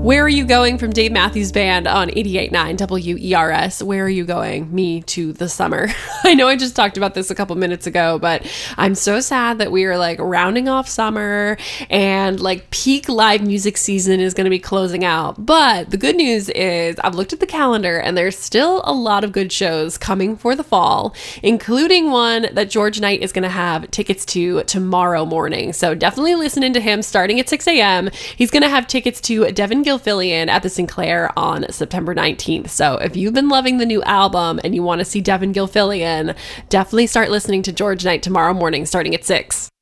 Where Are You Going from Dave Matthews Band on 88.9 WERS. Where are you going? Me to the summer. I know I just talked about this a couple minutes ago, but I'm so sad that we are like rounding off summer and like peak live music season is going to be closing out. But the good news is I've looked at the calendar and there's still a lot of good shows coming for the fall, including one that George Knight is going to have tickets to tomorrow morning. So definitely listen into him starting at 6 a.m. He's going to have tickets to Devin Gilfillian at the Sinclair on September 19th. So if you've been loving the new album and you want to see Devin Gilfillian, definitely start listening to George Knight tomorrow morning starting at 6.